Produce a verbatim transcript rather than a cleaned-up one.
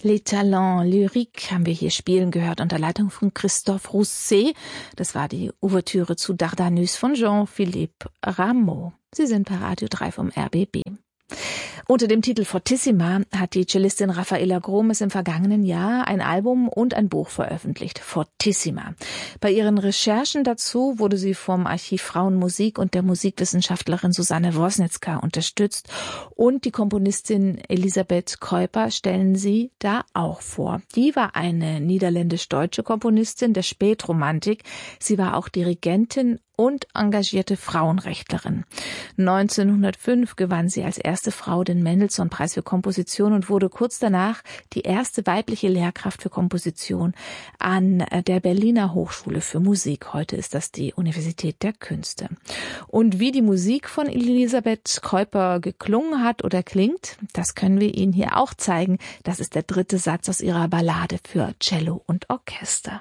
Les Talents Lyriques haben wir hier spielen gehört unter Leitung von Christophe Rousset. Das war die Ouvertüre zu Dardanus von Jean-Philippe Rameau. Sie sind bei Radio drei vom R B B. Unter dem Titel Fortissima hat die Cellistin Raffaella Gromes im vergangenen Jahr ein Album und ein Buch veröffentlicht, Fortissima. Bei ihren Recherchen dazu wurde sie vom Archiv Frauenmusik und der Musikwissenschaftlerin Susanne Wosnitzka unterstützt und die Komponistin Elisabeth Kuiper stellen sie da auch vor. Die war eine niederländisch-deutsche Komponistin der Spätromantik. Sie war auch Dirigentin und engagierte Frauenrechtlerin. neunzehnhundertfünf gewann sie als erste Frau den Mendelssohn-Preis für Komposition und wurde kurz danach die erste weibliche Lehrkraft für Komposition an der Berliner Hochschule für Musik. Heute ist das die Universität der Künste. Und wie die Musik von Elisabeth Kuiper geklungen hat oder klingt, das können wir Ihnen hier auch zeigen. Das ist der dritte Satz aus ihrer Ballade für Cello und Orchester.